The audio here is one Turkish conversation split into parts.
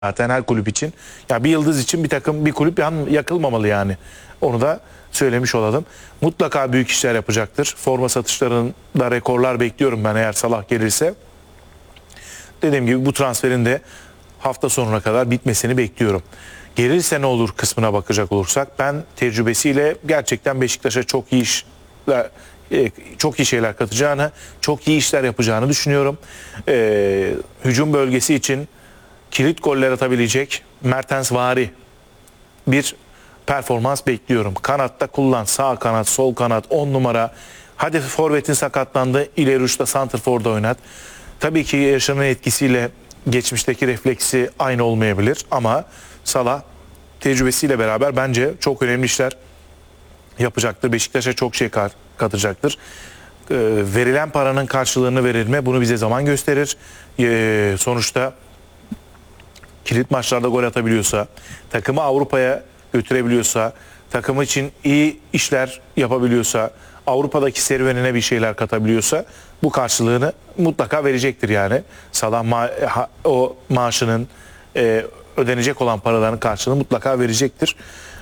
zaten her kulüp için. Ya bir yıldız için bir takım, bir kulüp yakılmamalı yani. Onu da söylemiş olalım. Mutlaka büyük işler yapacaktır. Forma satışlarında rekorlar bekliyorum ben eğer Salah gelirse. Dediğim gibi bu transferin de hafta sonuna kadar bitmesini bekliyorum. Gelirse ne olur kısmına bakacak olursak, ben tecrübesiyle gerçekten Beşiktaş'a çok iyi şeyler katacağını, çok iyi işler yapacağını düşünüyorum. Hücum bölgesi için kilit goller atabilecek Mertensvari bir performans bekliyorum. Kanatta kullan, sağ kanat, sol kanat, 10 numara. Hadi forvetin sakatlandı, ileri uçta santrforda oynat. Tabii ki yaşının etkisiyle geçmişteki refleksi aynı olmayabilir ama Salah tecrübesiyle beraber bence çok önemli işler yapacaktır. Beşiktaş'a çok şey katacaktır. Verilen paranın karşılığını verir mi? Bunu bize zaman gösterir. Sonuçta kilit maçlarda gol atabiliyorsa, takımı Avrupa'ya götürebiliyorsa, takımı için iyi işler yapabiliyorsa, Avrupa'daki serüvenine bir şeyler katabiliyorsa bu karşılığını mutlaka verecektir yani. Salah o maaşının ödenecek olan paraların karşılığını mutlaka verecektir.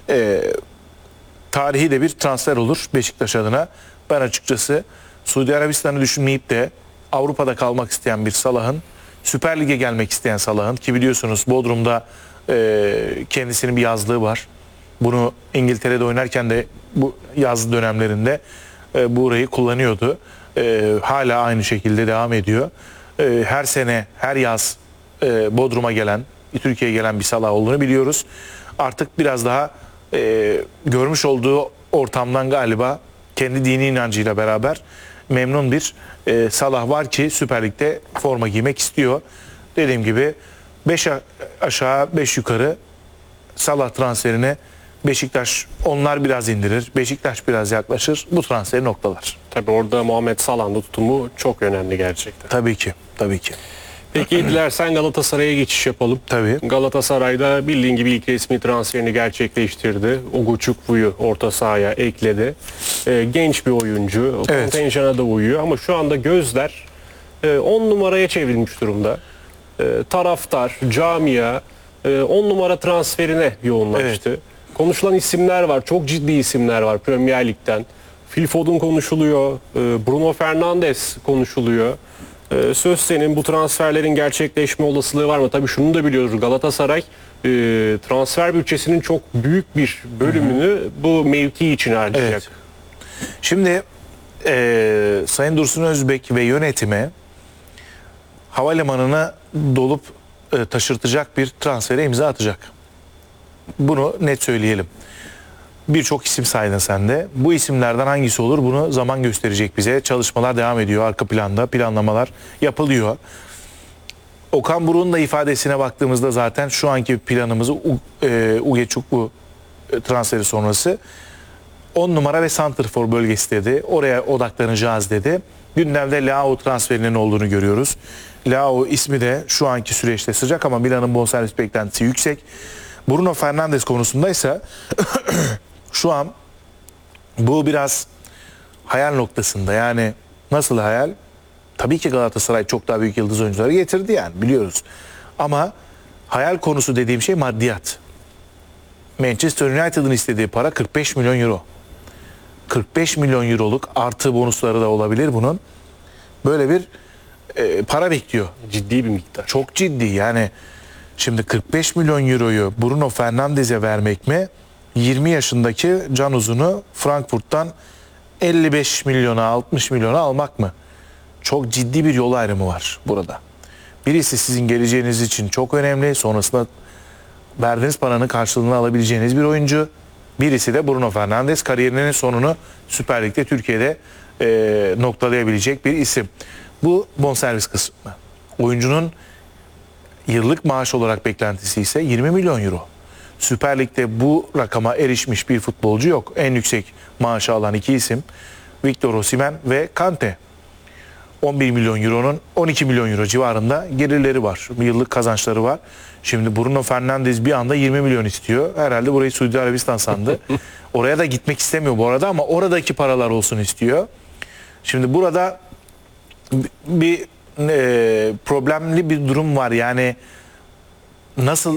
Tarihi de bir transfer olur Beşiktaş adına. Ben açıkçası Suudi Arabistan'ı düşünmeyip de Avrupa'da kalmak isteyen bir Salah'ın, Süper Lig'e gelmek isteyen Salah'ın, ki biliyorsunuz Bodrum'da kendisinin bir yazlığı var. Bunu İngiltere'de oynarken de bu yaz dönemlerinde burayı kullanıyordu. Hala aynı şekilde devam ediyor. Her sene, her yaz Bodrum'a gelen, Türkiye'ye gelen bir Salah olduğunu biliyoruz. Artık biraz daha görmüş olduğu ortamdan galiba kendi dini inancıyla beraber memnun bir Salah var ki Süper Lig'de forma giymek istiyor. Dediğim gibi 5 aşağı 5 yukarı Salah transferine Beşiktaş, onlar biraz indirir, Beşiktaş biraz yaklaşır. Bu transferi noktalar. Tabii orada Muhammed Salah'ın da tutumu çok önemli gerçekten. Tabii ki, tabii ki. Peki dilersen Galatasaray'a geçiş yapalım. Tabii. Galatasaray'da bildiğin gibi ilk resmi transferini gerçekleştirdi. Ugochukwu orta sahaya ekledi. Genç bir oyuncu. Evet. Kontenjana da uyuyor ama şu anda gözler 10 numaraya çevrilmiş durumda. Taraftar, camia 10 numara transferine yoğunlaştı. Evet. Konuşulan isimler var. Çok ciddi isimler var Premier Lig'den. Phil Foden konuşuluyor. Bruno Fernandes konuşuluyor. Söz senin, bu transferlerin gerçekleşme olasılığı var mı? Tabii şunu da biliyoruz. Galatasaray transfer bütçesinin çok büyük bir bölümünü bu mevki için harcayacak. Evet. Şimdi Sayın Dursun Özbek ve yönetimi havalimanına dolup taşırtacak bir transfere imza atacak. Bunu net söyleyelim. Birçok isim saydın sen de. Bu isimlerden hangisi olur bunu zaman gösterecek bize. Çalışmalar devam ediyor arka planda. Planlamalar yapılıyor. Okan Buruk'un da ifadesine baktığımızda zaten şu anki planımızı Ugochukwu transferi sonrası 10 numara ve santrfor bölgesi dedi. Oraya odaklanacağız dedi. Gündemde Leao transferinin olduğunu görüyoruz. Leao ismi de şu anki süreçte sıcak ama Milan'ın bonservis beklentisi yüksek. Bruno Fernandes konusundaysa şu an bu biraz hayal noktasında. Yani nasıl hayal? Tabii ki Galatasaray çok daha büyük yıldız oyuncuları getirdi yani biliyoruz. Ama hayal konusu dediğim şey maddiyat. Manchester United'ın istediği para 45 milyon euro. 45 milyon euroluk artı bonusları da olabilir bunun. Böyle bir para bekliyor. Ciddi bir miktar. Çok ciddi yani. Şimdi 45 milyon euroyu Bruno Fernandes'e vermek mi? 20 yaşındaki Can Uzun'u Frankfurt'tan 55 milyona 60 milyona almak mı? Çok ciddi bir yol ayrımı var burada. Birisi sizin geleceğiniz için çok önemli. Sonrasında verdiğiniz paranın karşılığını alabileceğiniz bir oyuncu. Birisi de Bruno Fernandes, kariyerinin sonunu Süper Lig'de Türkiye'de noktalayabilecek bir isim. Bu bonservis kısmı. Oyuncunun yıllık maaş olarak beklentisi ise 20 milyon euro. Süper Lig'de bu rakama erişmiş bir futbolcu yok. En yüksek maaşı alan iki isim Victor Osimhen ve Kante. 11 milyon euronun 12 milyon euro civarında gelirleri var. Yıllık kazançları var. Şimdi Bruno Fernandes bir anda 20 milyon istiyor. Herhalde burayı Suudi Arabistan sandı. Oraya da gitmek istemiyor bu arada ama oradaki paralar olsun istiyor. Şimdi burada bir problemli bir durum var. Yani nasıl